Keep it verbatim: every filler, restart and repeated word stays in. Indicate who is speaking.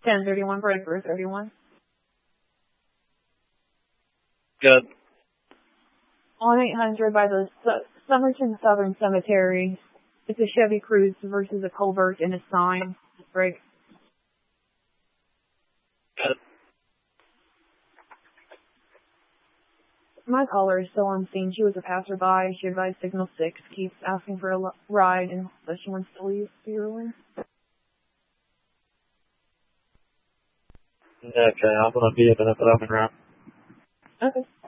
Speaker 1: ten thirty-one, Breaker thirty-one.
Speaker 2: Good.
Speaker 1: On eight hundred by the Su- Somerton Southern Cemetery. It's a Chevy Cruze versus a Colbert and a sign. Break.
Speaker 2: Good.
Speaker 1: My caller is still on scene. She was a passerby. She advised Signal six. Keeps asking for a l- ride and that she wants to leave Spearwin.
Speaker 2: Okay, I'm going to be at the open route.
Speaker 1: Okay.